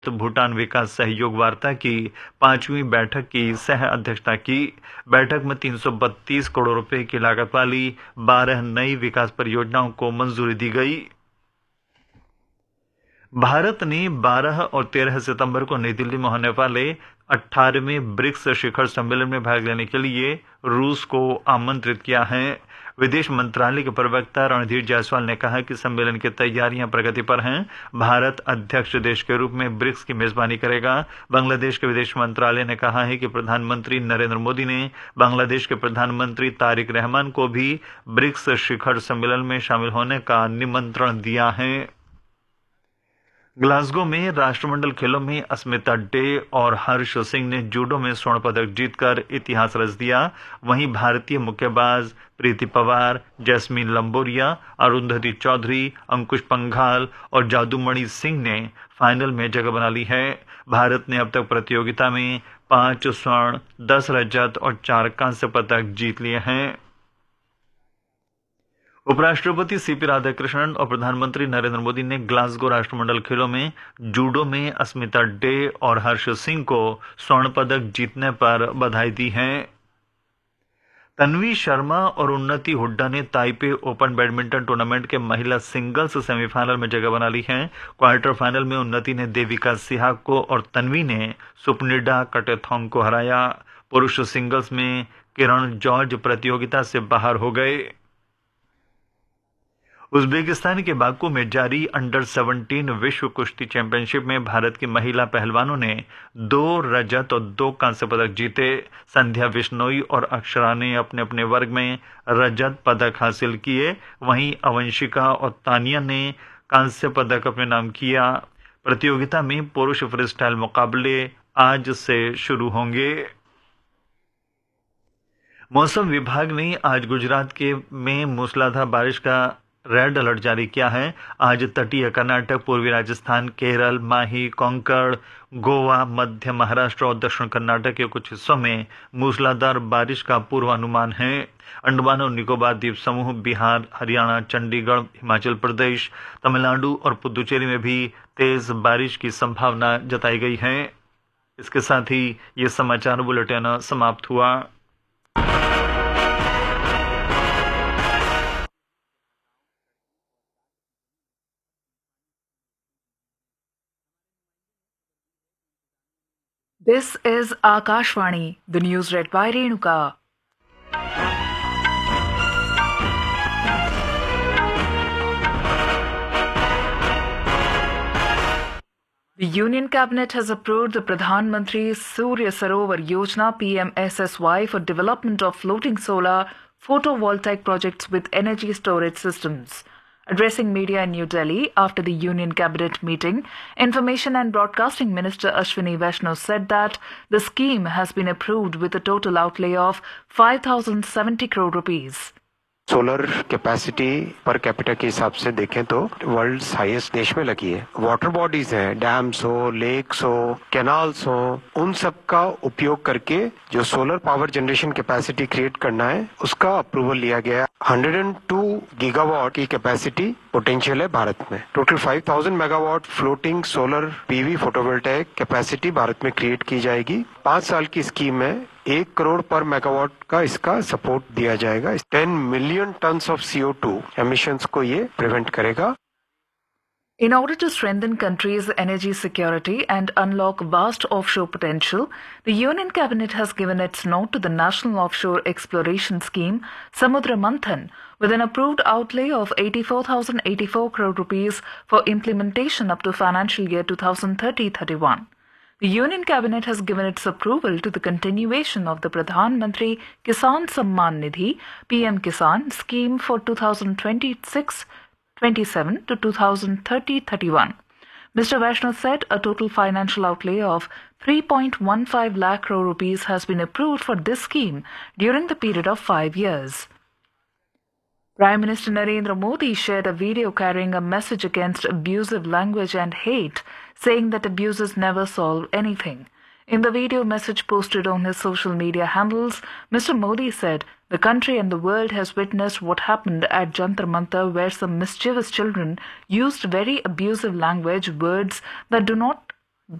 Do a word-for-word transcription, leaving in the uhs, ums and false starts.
भूटान विकास सहयोग वार्ता की पांचवीं बैठक की सह अध्यक्षता की। बैठक में तीन सौ बत्तीस करोड़ रुपए की लागत वाली बारह नई विकास परियोजनाओं को मंजूरी दी गई। भारत ने बारह और तेरह सितंबर को नई दिल्ली में होने वाले अठारहवें ब्रिक्स शिखर सम्मेलन में भाग लेने के लिए रूस को आमंत्रित किया है। विदेश मंत्रालय के प्रवक्ता रणधीर जायसवाल ने कहा कि सम्मेलन की तैयारियां प्रगति पर हैं। भारत अध्यक्ष देश के रूप में ब्रिक्स की मेजबानी करेगा। बांग्लादेश के विदेश मंत्रालय ने कहा है कि प्रधानमंत्री नरेंद्र मोदी ने बांग्लादेश के प्रधानमंत्री तारिक रहमान को भी ब्रिक्स शिखर सम्मेलन में शामिल होने का निमंत्रण दिया है। ग्लासगो में राष्ट्रमंडल खेलों में अस्मिता डे और हर्ष सिंह ने जूडो में स्वर्ण पदक जीतकर इतिहास रच दिया। वहीं भारतीय मुक्केबाज प्रीति पवार, जैस्मीन लंबोरिया, अरुंधति चौधरी, अंकुश पंघाल और जादूमणि सिंह ने फाइनल में जगह बना ली है। भारत ने अब तक प्रतियोगिता में पांच स्वर्ण, दस रजत और चार कांस्य पदक जीत लिए हैं। उपराष्ट्रपति सीपी राधाकृष्णन और प्रधानमंत्री नरेंद्र मोदी ने ग्लासगो राष्ट्रमंडल खेलों में जूडो में अस्मिता डे और हर्ष सिंह को स्वर्ण पदक जीतने पर बधाई दी है। तन्वी शर्मा और उन्नति हुड्डा ने ताइपे ओपन बैडमिंटन टूर्नामेंट के महिला सिंगल्स सेमीफाइनल में जगह बना ली है। क्वार्टर फाइनल में उन्नति ने देविका सिहाग को और तन्वी ने सुपनिडा कटेथोंग को हराया। पुरुष सिंगल्स में किरण जॉर्ज प्रतियोगिता से बाहर हो गए। उज्बेकिस्तान के बाकू में जारी अंडर सत्रह विश्व कुश्ती चैंपियनशिप में भारत की महिला पहलवानों ने दो रजत और दो कांस्य पदक जीते। संध्या बिश्नोई और अक्षरा ने अपने अपने वर्ग में रजत पदक हासिल किए। वहीं अवंशिका और तानिया ने कांस्य पदक अपने नाम किया। प्रतियोगिता में पुरुष फ्रीस्टाइल मुकाबले आज से शुरू होंगे। मौसम विभाग ने आज गुजरात के में मूसलाधार बारिश का रेड अलर्ट जारी किया है। आज तटीय कर्नाटक, पूर्वी राजस्थान, केरल, माही, कोंकण, गोवा, मध्य महाराष्ट्र और दक्षिण कर्नाटक के कुछ हिस्सों में मूसलाधार बारिश का पूर्वानुमान है। अंडमान और निकोबार द्वीप समूह, बिहार, हरियाणा, चंडीगढ़, हिमाचल प्रदेश, तमिलनाडु और पुदुचेरी में भी तेज बारिश की संभावना जताई गई है। इसके साथ ही ये समाचार बुलेटिन समाप्त हुआ। This is Akashvani, the news read by Renuka. The Union Cabinet has approved the Pradhan Mantri Surya Sarovar Yojana P M S S Y for development of floating solar photovoltaic projects with energy storage systems. Addressing media in New Delhi after the Union Cabinet meeting, Information and Broadcasting Minister Ashwini Vaishnaw said that the scheme has been approved with a total outlay of five thousand seventy crore rupees. Solar capacity per capita के हिसाब से देखें तो world highest देश में लगी है। Water bodies हैं, डैम्स हो, लेक्स हो, कैनाल्स हो, उन सब का उपयोग करके जो solar power generation capacity create करना है उसका अप्रूवल लिया गया। एक सौ दो गीगावाट की कैपेसिटी पोटेंशियल है भारत में। टोटल पाँच हज़ार megawatt floating solar PV photovoltaic capacity Bharat में क्रिएट की जाएगी। पांच साल की स्कीम है। एक करोड़ पर मेगावाट का इसका सपोर्ट दिया जाएगा। Ten million tons of C O two emissions को ये प्रिवेंट करेगा। In order to strengthen country's energy security and unlock vast offshore potential, the Union Cabinet has given its nod to the National Offshore Exploration Scheme, Samudra Manthan, with an approved outlay of eighty-four thousand eighty-four crore rupees for implementation up to financial year twenty thirty to thirty-one. The Union Cabinet has given its approval to the continuation of the Pradhan Mantri Kisan Samman Nidhi P M Kisan scheme for twenty twenty-six twenty-seven to twenty thirty to thirty-one. Mister Vaishnaw said a total financial outlay of three point one five lakh crore rupees has been approved for this scheme during the period of five years. Prime Minister Narendra Modi shared a video carrying a message against abusive language and hate, saying that abuses never solve anything. In the video message posted on his social media handles, Mister Modi said, "The country and the world has witnessed what happened at Jantar Mantar, where some mischievous children used very abusive language, words that do not